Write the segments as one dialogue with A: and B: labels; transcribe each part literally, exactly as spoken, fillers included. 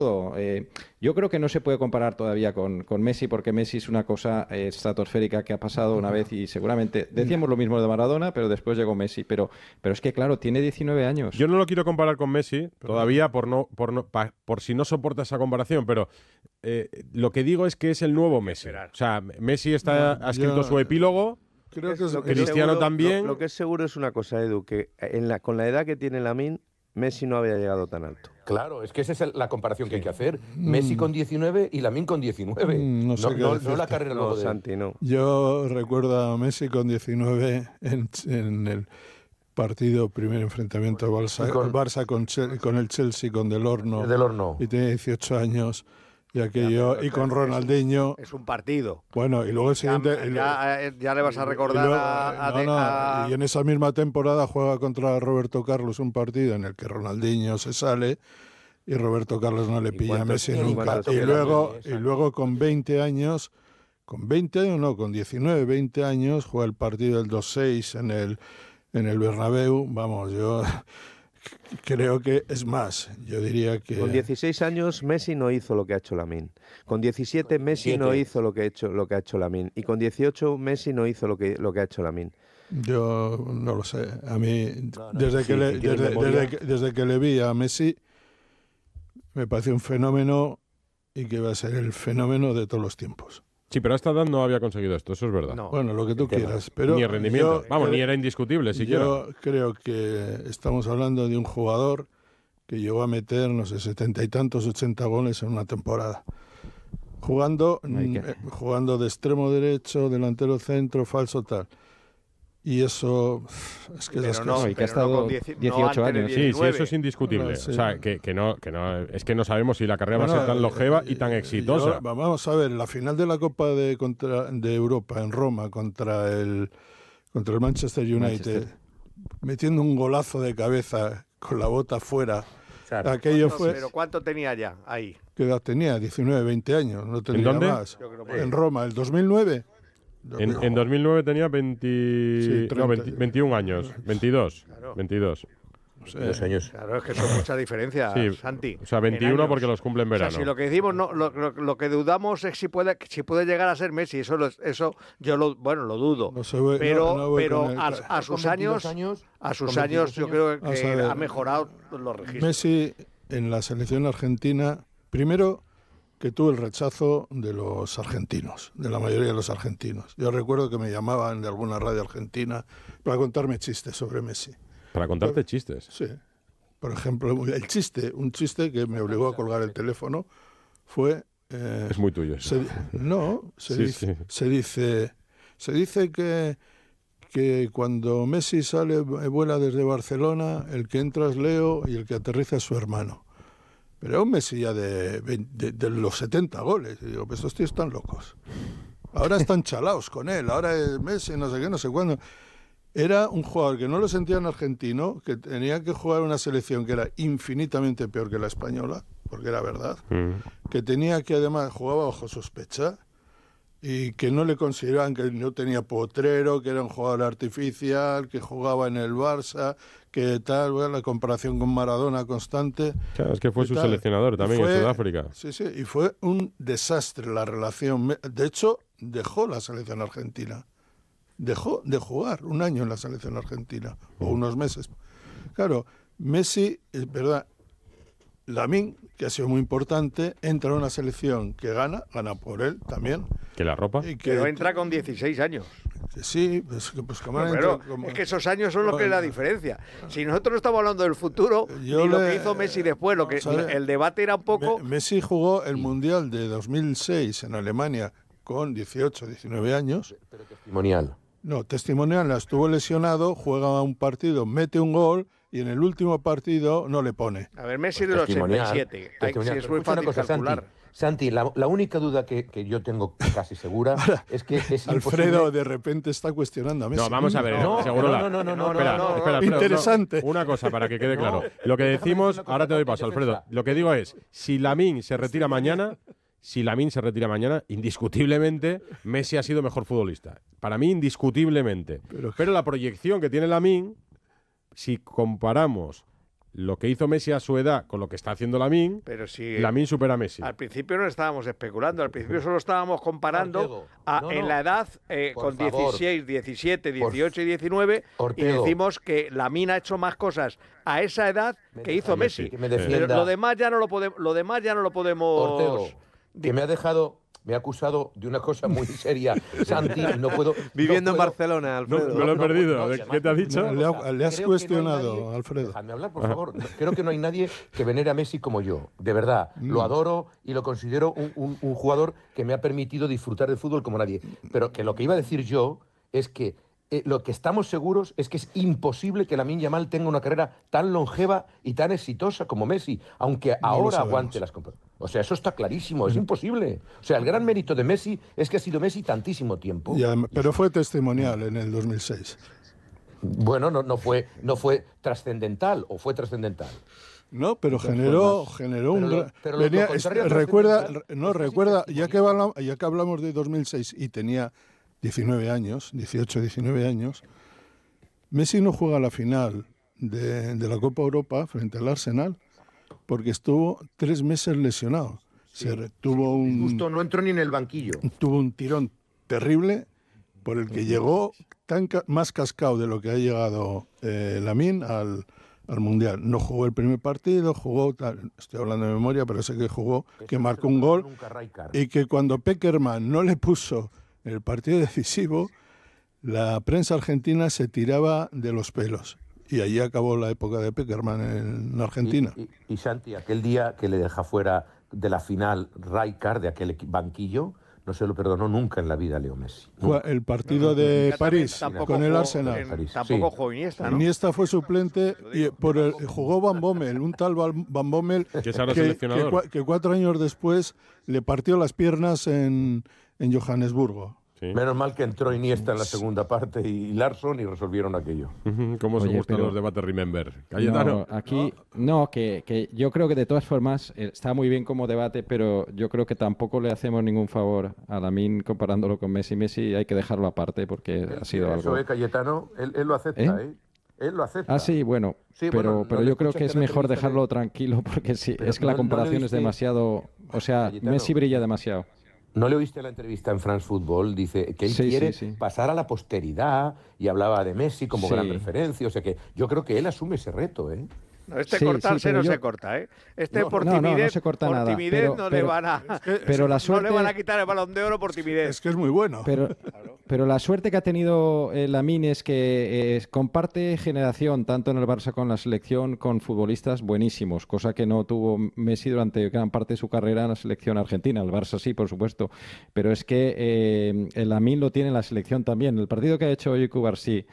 A: Eh, yo creo que no se puede comparar todavía con, con Messi, porque Messi es una cosa eh, estratosférica que ha pasado una vez y seguramente decíamos lo mismo de Maradona, pero después llegó Messi. Pero, pero es que, claro, tiene diecinueve años.
B: Yo no lo quiero comparar con Messi todavía por, no, por, no, pa, por si no soporta esa comparación, pero eh, lo que digo es que es el nuevo Messi. O sea, Messi está,
C: No,
B: ha escrito
C: yo,
B: su epílogo.
C: Creo que es,
D: Lo que
B: Cristiano
D: seguro,
B: también.
D: Lo, lo que es seguro es una cosa, Edu, que en la, con la edad que tiene Lamine, Messi no había llegado tan alto.
E: Claro, es que esa es la comparación sí. que hay que hacer. Mm. Messi con diecinueve y Lamine con diecinueve.
C: Mm, no, sé
E: no, no, no la carrera
D: no,
E: luego de...
D: Santi, no.
C: Yo recuerdo a Messi con diecinueve en, en el partido, primer enfrentamiento al Barça, con, Barça con, con el Chelsea, con Del Horno.
E: Del Horno.
C: Y tenía dieciocho años. Y aquello, ya, y con Ronaldinho.
F: Es un partido.
C: Bueno, y luego el siguiente.
F: Ya, ya, ya le vas a recordar
C: luego,
F: a, a,
C: no, no,
F: a.
C: Y en esa misma temporada juega contra Roberto Carlos un partido en el que Ronaldinho se sale y Roberto Carlos no le pilla a Messi nunca. Y luego, y luego con veinte años, con veinte años, no, con diecinueve, veinte años, juega el partido del dos seis en el, en el Bernabéu. Vamos, yo. Creo que es más, yo diría que...
D: Con dieciséis años Messi no hizo lo que ha hecho Lamine. Con diecisiete Messi
E: Siete.
D: no hizo lo que ha hecho lo que ha hecho Lamine. Y con dieciocho Messi no hizo lo que lo que ha hecho Lamine.
C: Yo no lo sé. A mí, no, no, desde,
D: sí,
C: que le,
D: si
C: desde, desde, que, desde que le vi a Messi, me pareció un fenómeno y que va a ser el fenómeno de todos los tiempos.
B: Sí, pero a esta edad no había conseguido esto, eso es verdad.
C: No. Bueno, lo que tú quieras. Pero
B: ni el rendimiento.
C: Yo,
B: Vamos,
C: yo,
B: ni era indiscutible siquiera.
C: Yo creo que estamos hablando de un jugador que llegó a meter, no sé, setenta y tantos, ochenta goles en una temporada. Jugando, eh, jugando de extremo derecho, delantero centro, falso tal. Y eso es que
F: pero
C: es
F: no,
A: y que ha estado
F: no
A: dieciocho
F: no
A: años.
B: Sí, sí, eso es indiscutible.
C: Sí.
B: O sea, que, que, no, que no, es que no sabemos si la carrera
C: bueno,
B: va a ser tan longeva y tan exitosa.
C: Yo, vamos a ver, la final de la Copa de, contra, de Europa en Roma contra el, contra el Manchester United, Manchester. metiendo un golazo de cabeza con la bota fuera.
F: Claro.
C: Aquello fue,
F: ¿Pero cuánto tenía ya ahí?
C: ¿Qué edad tenía? diecinueve, veinte años, no tenía
B: ¿En dónde?
C: más. En Roma, el dos mil nueve.
B: En, en dos mil nueve tenía veinte, sí, no, veinte, veintiún años, veintidós. Claro. veintidós.
F: No sé. Dos años. Claro, es que son mucha diferencia, sí, Santi.
B: O sea, veintiuno porque los cumple en verano.
F: O sea, si lo que decimos, no, lo, lo, lo que dudamos es si puede, si puede llegar a ser Messi. Eso, eso yo lo, bueno, lo dudo.
C: No voy,
F: pero,
C: no, no
F: pero
C: el,
F: a, a sus años, años, a sus años, yo creo que ha mejorado los registros.
C: Messi en la selección argentina, primero que tuvo el rechazo de los argentinos, de la mayoría de los argentinos. Yo recuerdo que me llamaban de alguna radio argentina para contarme chistes sobre Messi.
B: ¿Para contarte Pero, chistes?
C: Sí. Por ejemplo, el chiste, un chiste que me obligó a colgar el teléfono fue...
B: Eh, es muy tuyo.
C: Se, no, se,
B: sí,
C: dice,
B: sí.
C: se dice se dice que, que cuando Messi sale, vuela desde Barcelona, el que entra es Leo y el que aterriza es su hermano. Pero es un Messi ya de, de, de los setenta goles. Y digo, pues estos tíos están locos. Ahora están chalaos con él. Ahora es Messi, no sé qué, no sé cuándo. Era un jugador que no lo sentían argentino, que tenía que jugar una selección que era infinitamente peor que la española, porque era verdad. Mm. Que tenía que además jugaba bajo sospecha y que no le consideraban que no tenía potrero, que era un jugador artificial, que jugaba en el Barça, que tal, bueno, la comparación con Maradona constante.
B: Claro, es que fue su tal. seleccionador también fue, en Sudáfrica.
C: Sí, sí, y fue un desastre la relación. De hecho, dejó la selección argentina. Dejó de jugar un año en la selección argentina, o unos meses. Claro, Messi, es verdad, Lamine, que ha sido muy importante, entra en una selección que gana, gana por él también.
B: ¿Que la ropa?
F: Y que, Pero entra con dieciséis años.
C: Que sí, pues, pues como,
F: no, pero como, es que esos años son lo que es la diferencia. Si nosotros no estamos hablando del futuro, Yo ni le, lo que hizo Messi después, lo que el debate era un poco...
C: Messi jugó el Mundial de dos mil seis en Alemania con dieciocho, diecinueve años.
E: Pero testimonial.
C: No, testimonial, estuvo lesionado, juega un partido, mete un gol y en el último partido no le pone.
F: A ver, Messi pues del ochenta y siete. Hay, si es muy fácil cosa, calcular.
E: Santi, Santi la, la única duda que, que yo tengo casi segura Ahora, es que es
C: Alfredo
E: imposible...
C: de repente está cuestionando a Messi.
B: No, vamos a ver.
E: No,
B: seguro
E: no,
B: la...
E: no, no, no, no,
B: espera,
E: no, no,
B: espera, espera,
C: Interesante.
B: No, una cosa para que quede claro. Lo que decimos, ahora te doy paso, Alfredo. Lo que digo es, si Lamine se retira mañana... Si Lamine se retira mañana, indiscutiblemente Messi ha sido mejor futbolista. Para mí, indiscutiblemente. Pero, Pero la proyección que tiene Lamine, si comparamos lo que hizo Messi a su edad con lo que está haciendo Lamine,
F: pero si
B: Lamine supera a Messi.
F: Al principio no estábamos especulando, al principio solo estábamos comparando a, no, no, en la edad eh, con favor. dieciséis, diecisiete, dieciocho por... y diecinueve Ortego. Y decimos que Lamine ha hecho más cosas a esa edad me que hizo Messi. Que me pero lo demás ya no lo podemos, lo demás ya no lo podemos.
E: Ortego, que me ha dejado. Me ha acusado de una cosa muy seria, Santi, no puedo...
D: Viviendo
E: no
D: en
E: puedo,
D: Barcelona, Alfredo.
B: No, me lo he perdido. No, no, ¿Qué te ha dicho?
C: No, le, ha, le has cuestionado,
E: no nadie,
C: Alfredo.
E: Déjame hablar, por favor. Creo que no hay nadie que venere a Messi como yo. De verdad, mm. lo adoro y lo considero un, un, un jugador que me ha permitido disfrutar del fútbol como nadie. Pero que lo que iba a decir yo es que Eh, lo que estamos seguros es que es imposible que Lamine Yamal tenga una carrera tan longeva y tan exitosa como Messi, aunque no ahora aguante las compras. O sea, eso está clarísimo, es imposible. O sea, el gran mérito de Messi es que ha sido Messi tantísimo tiempo.
C: Ya, pero fue testimonial en el dos mil seis.
E: Bueno, no, no fue, no fue trascendental, o fue trascendental.
C: No, pero generó, generó
E: pero
C: un...
E: Lo, pero
C: venía,
E: lo
C: es, recuerda, no, recuerda, ya que, hablamos, ya que hablamos de dos mil seis y tenía diecinueve años, dieciocho, diecinueve años, Messi no juega la final de, de la Copa Europa frente al Arsenal porque estuvo tres meses lesionado.
E: Sí,
C: Se tuvo un,
E: justo no entró ni en el banquillo.
C: Tuvo un tirón terrible por el que llegó tan ca más cascado de lo que ha llegado eh, Lamine al, al Mundial. No jugó el primer partido, jugó, tal, estoy hablando de memoria, pero sé que jugó, Eso que marcó un gol y que cuando Peckerman no le puso en el partido decisivo, la prensa argentina se tiraba de los pelos. Y allí acabó la época de Peckerman en Argentina.
E: Y, y, y Santi, aquel día que le deja fuera de la final Rijkaard, de aquel banquillo, no se lo perdonó nunca en la vida a Leo Messi. Nunca.
C: El partido de París con el Arsenal.
F: En, tampoco sí. jugó Iniesta, ¿no?
C: Iniesta fue suplente y por el, jugó Van Bommel, un tal Van Bommel
B: que, que,
C: que, que cuatro años después le partió las piernas en... en Johannesburgo.
E: Sí. Menos mal que entró Iniesta en la segunda parte y Larsson y resolvieron aquello.
B: ¿Cómo se Oye, gustan pero... los debates Remember? Cayetano.
A: No, aquí, no, que, que yo creo que de todas formas está muy bien como debate, pero yo creo que tampoco le hacemos ningún favor a Lamine comparándolo con Messi. Messi hay que dejarlo aparte porque
E: él,
A: ha sido
E: eso,
A: algo...
E: eh, Cayetano, él, él lo acepta, ¿eh? ¿eh? Él lo acepta.
A: Ah, sí, bueno, sí, pero, bueno, pero no yo creo que es mejor dejarlo de... tranquilo porque sí, pero es que no, la comparación no es demasiado... O sea, Cayetano, Messi brilla demasiado.
E: ¿No le oíste la entrevista en France Football? Dice que él
A: sí,
E: quiere
A: sí, sí.
E: pasar a la posteridad y hablaba de Messi como
A: sí.
E: gran referencia. O sea que yo creo que él asume ese reto, ¿eh?
F: No, este sí, cortarse sí, no yo... se corta, ¿eh? Este
A: no,
F: por
A: no,
F: timidez,
A: no, no se corta
F: por
A: nada,
F: timidez
A: pero,
F: no
A: pero,
F: le van a,
A: es que, pero la suerte,
F: no le van a quitar el Balón de Oro por timidez.
C: Es que es muy bueno.
A: Pero, pero la suerte que ha tenido eh, Lamine es que eh, comparte generación, tanto en el Barça como en la selección, con futbolistas buenísimos, cosa que no tuvo Messi durante gran parte de su carrera en la selección argentina. El Barça sí, por supuesto, pero es que eh, el Lamine lo tiene en la selección también. El partido que ha hecho hoy Cubarsí,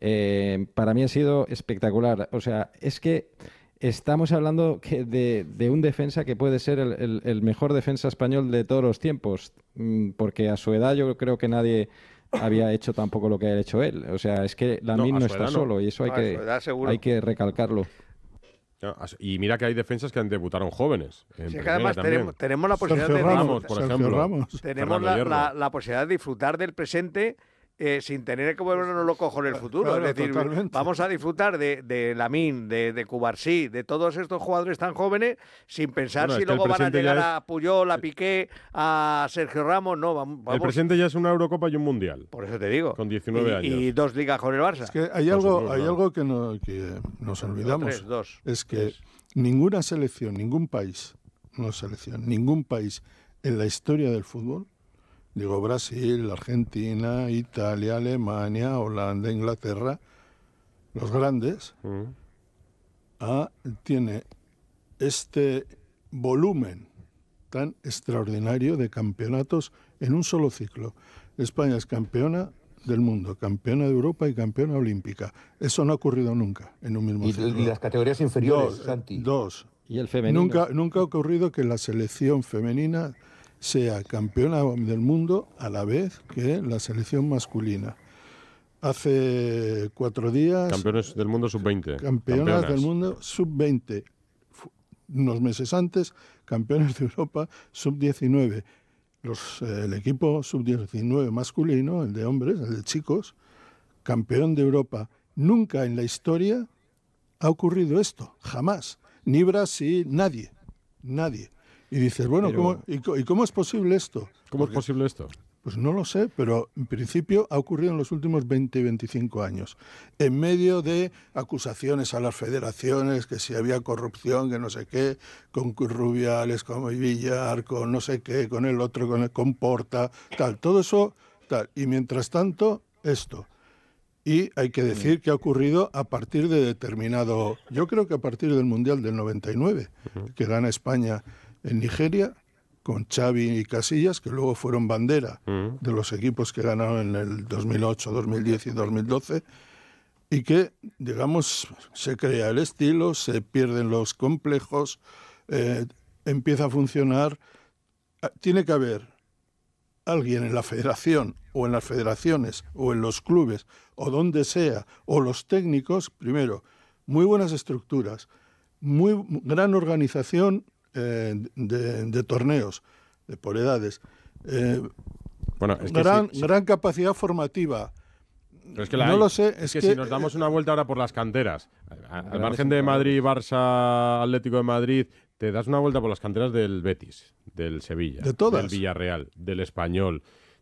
A: eh, para mí ha sido espectacular. O sea, es que estamos hablando que de, de un defensa que puede ser el, el, el mejor defensa español de todos los tiempos, porque a su edad yo creo que nadie había hecho tampoco lo que ha hecho él. O sea, es que Lamine no, no está no. solo y eso hay, no, que, hay que recalcarlo.
B: Y mira que hay defensas que han debutaron jóvenes.
F: Sí, que además tenemos, tenemos la posibilidad
C: Sergio
F: de
C: Ramos,
B: por
C: Sergio
B: ejemplo.
C: Ramos.
F: Tenemos la, la, la posibilidad de disfrutar del presente Eh, sin tener que volvernos locos en el futuro.
C: Claro,
F: es decir,
C: totalmente.
F: vamos a disfrutar de, de Lamine, de, de Cubarsí, de todos estos jugadores tan jóvenes, sin pensar
B: bueno,
F: si
B: es que
F: luego van a llegar
B: es...
F: a Puyol, a Piqué, a Sergio Ramos. No, vamos.
B: El presente ya es una Eurocopa y un Mundial.
F: Por eso te digo.
B: Con diecinueve
F: y,
B: años.
F: Y dos ligas con el Barça.
C: Es que hay algo, hay algo que, no, que nos olvidamos.
F: Tres, dos.
C: Es que tres. Ninguna selección, ningún país, no selección, ningún país en la historia del fútbol, digo Brasil, Argentina, Italia, Alemania, Holanda, Inglaterra, los grandes, mm. ah, tiene este volumen tan extraordinario de campeonatos en un solo ciclo. España es campeona del mundo, campeona de Europa y campeona olímpica. Eso no ha ocurrido nunca en un mismo
E: ¿Y,
C: ciclo.
E: ¿Y las categorías inferiores,
C: dos,
E: Santi?
C: Dos.
A: ¿Y el femenino?
C: Nunca, nunca ha ocurrido que la selección femenina sea campeona del mundo a la vez que la selección masculina. Hace cuatro días...
B: Campeones del mundo sub veinte.
C: Campeonas, campeonas. del mundo sub veinte. Unos meses antes, campeones de Europa sub diecinueve. Los, eh, el equipo sub diecinueve masculino, el de hombres, el de chicos, campeón de Europa. Nunca en la historia ha ocurrido esto, jamás. Ni Brasil, nadie, nadie. Y dices, bueno,
A: Pero...
C: ¿cómo, y, ¿y cómo es posible esto?
B: ¿Cómo
C: Porque,
B: es posible esto?
C: Pues no lo sé, pero en principio ha ocurrido en los últimos veinte, veinticinco años, en medio de acusaciones a las federaciones, que si había corrupción, que no sé qué, con Rubiales, con Villar, con no sé qué, con el otro, con el con Porta, tal, todo eso, tal. Y mientras tanto, esto. Y hay que decir que ha ocurrido a partir de determinado, yo creo que a partir del Mundial del noventa y nueve, que gana España en Nigeria, con Xavi y Casillas, que luego fueron bandera de los equipos que ganaron en el dos mil ocho, dos mil diez y dos mil doce, y que, digamos, se crea el estilo, se pierden los complejos, eh, empieza a funcionar. Tiene que haber alguien en la federación o en las federaciones o en los clubes o donde sea, o los técnicos, primero, muy buenas estructuras, muy gran organización eh, de, de torneos, de por edades, eh,
B: bueno, es que
C: gran,
B: sí, sí.
C: gran capacidad formativa.
B: Pero es que la
C: no
B: hay.
C: lo sé,
B: es,
C: es
B: que,
C: que
B: si nos damos una vuelta ahora por las canteras, al margen de Madrid, Barça, Atlético de Madrid, te das una vuelta por las canteras del Betis, del Sevilla,
C: de todas.
B: del Villarreal, del Español,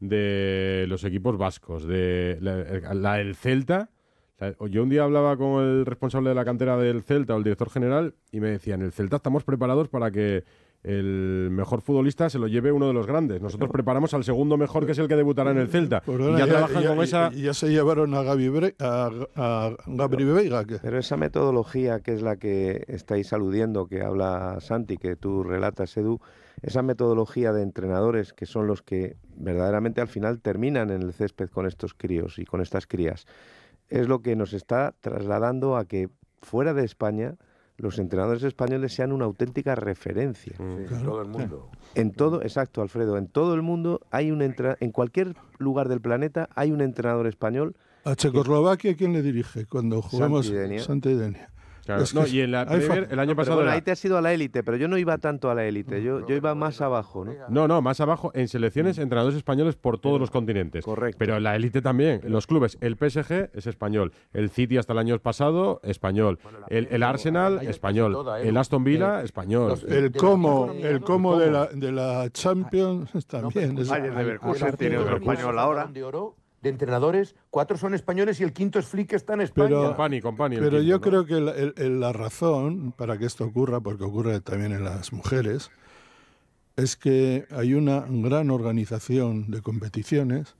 B: de los equipos vascos, de la, la del Celta. La, yo un día hablaba con el responsable de la cantera del Celta o el director general y me decía, en el Celta estamos preparados para que el mejor futbolista se lo lleve uno de los grandes. Nosotros preparamos al segundo mejor, que es el que debutará en el Celta.
C: Perdona,
B: y ya,
C: ya
B: trabajan
C: ya,
B: con esa...
C: Ya se llevaron a Gabi Bre a, a Gabri Veiga. Que...
D: Pero esa metodología que es la que estáis aludiendo, que habla Santi, que tú relatas, Edu, esa metodología de entrenadores que son los que verdaderamente al final terminan en el césped con estos críos y con estas crías, es lo que nos está trasladando a que fuera de España los entrenadores españoles sean una auténtica referencia.
E: Sí, claro. Todo el mundo.
D: En todo, exacto, Alfredo, en todo el mundo hay un entra- en cualquier lugar del planeta hay un entrenador español.
C: A Checoslovaquia, ¿quién le dirige cuando jugamos?
D: Santidenia.
C: Santidenia.
B: Claro.
C: Es
B: no,
C: que
B: y en la
C: hay
B: Premier,
C: fa-
B: el año
D: No, pero
B: pasado
D: bueno,
B: era-
D: ahí te has ido a la élite, pero yo no iba tanto a la élite, yo, yo iba más abajo, ¿no?
B: No, no, más abajo, en selecciones, entrenadores españoles por todos los continentes.
D: Correcto.
B: Pero en la élite también, en los clubes, el P S G es español, el City hasta el año pasado, español, el, el Arsenal, español, el Aston Villa, español.
C: El como, el como de la, de la Champions también. es-
F: Bayern Leverkusen
E: Hay
F: tiene otro
E: cinco
F: español ahora.
E: de oro de entrenadores, cuatro son españoles y el quinto es Flick, que está en España.
C: Pero-
B: Company, Company, el
C: Pero
B: quinto,
C: yo
B: ¿no?
C: creo que la, el- el- la razón para que esto ocurra, porque ocurre también en las mujeres, es que hay una gran organización de competiciones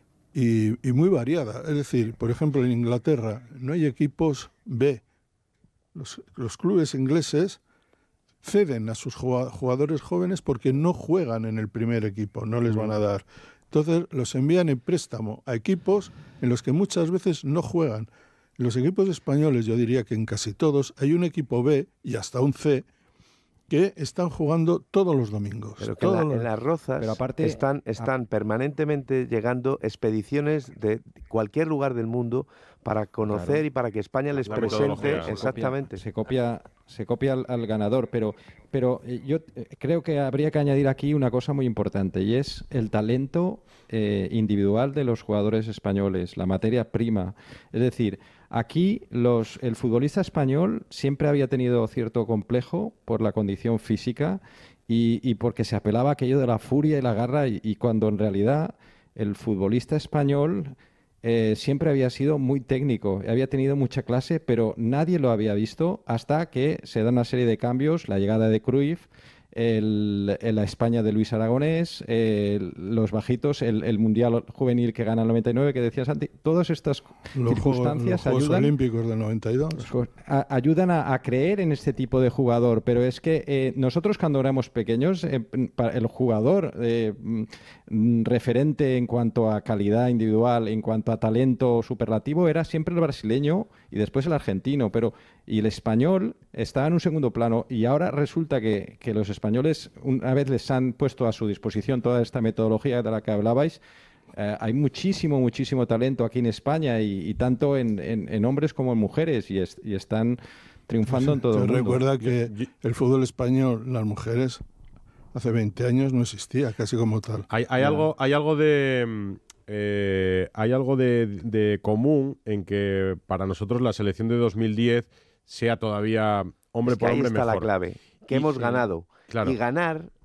C: y, y muy variada. Es decir, por ejemplo, en Inglaterra no hay equipos B. Los, los clubes ingleses ceden a sus jugua- jugadores jóvenes porque no juegan en el primer equipo, no les van a dar. Entonces los envían en préstamo a equipos en los que muchas veces no juegan. En los equipos españoles, yo diría que en casi todos, hay un equipo B y hasta un C que están jugando todos los domingos.
D: Pero que en,
C: todos
D: la-
C: los-
D: en las Rozas
A: Pero aparte-
D: están, están permanentemente llegando expediciones de cualquier lugar del mundo para conocer
A: Claro.
D: y para que España les
B: La
D: presente
B: metodología. Se
D: exactamente.
A: Se copia, se copia al, al ganador, pero, pero eh, yo eh, creo que habría que añadir aquí una cosa muy importante y es el talento eh, individual de los jugadores españoles, la materia prima. Es decir, aquí los, el futbolista español siempre había tenido cierto complejo por la condición física y, y porque se apelaba a aquello de la furia y la garra y, y cuando en realidad el futbolista español eh, siempre había sido muy técnico, había tenido mucha clase, pero nadie lo había visto hasta que se da una serie de cambios, la llegada de Cruyff, el, el- la España de Luis Aragonés, el- los bajitos, el, el Mundial Juvenil que gana el noventa y nueve, que decías antes, todas estas
C: los Juegos, los
A: circunstancias
C: Juegos
A: ayudan,
C: Olímpicos del noventa y dos.
A: a- ayudan a, a creer en este tipo de jugador, pero es que eh, nosotros cuando éramos pequeños, eh, pa- el jugador eh, mm, referente en cuanto a calidad individual, en cuanto a talento superlativo, era siempre el brasileño y después el argentino, pero y el español estaba en un segundo plano y ahora resulta que, que los españoles, una vez les han puesto a su disposición toda esta metodología de la que hablabais, eh, hay muchísimo, muchísimo talento aquí en España y, y tanto en, en- en hombres como en mujeres y, es- y están triunfando en todo
C: Se
A: el mundo.
C: recuerda que el fútbol español, las mujeres, hace veinte años no existía, casi como tal.
B: Hay, hay algo, hay algo de mm, eh, hay algo de, de común en que para nosotros la selección de dos mil diez sea todavía hombre
D: es que
B: por
D: ahí
B: hombre
D: está
B: mejor.
D: la clave, que
B: Y,
D: hemos
B: eh,
D: ganado.
B: Claro.
D: Y ganar